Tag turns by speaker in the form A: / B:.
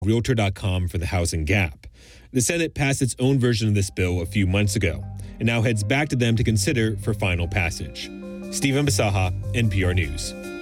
A: Realtor.com for the housing gap. The Senate passed its own version of this bill a few months ago and now heads back to them to consider for final passage. Stephen Basaha, NPR News.